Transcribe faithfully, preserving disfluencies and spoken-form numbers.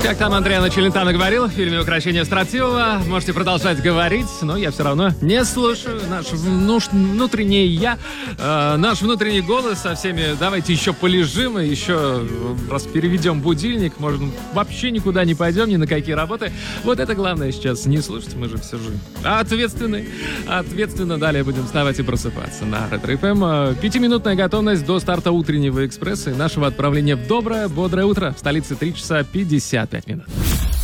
Как там Андреа Челентано говорил в фильме «Укрощение строптивого», можете продолжать говорить, но я все равно не слушаю наш внутренний я, э, наш внутренний голос со всеми «давайте еще полежим, и еще раз переведем будильник, может, вообще никуда не пойдем, ни на какие работы». Вот это главное сейчас не слушать, мы же все же ответственны. Ответственно далее будем вставать и просыпаться на Ретро-эф эм. Пятиминутная готовность до старта утреннего экспресса и нашего отправления в доброе, бодрое утро. В столице три часа пятьдесят пять минут.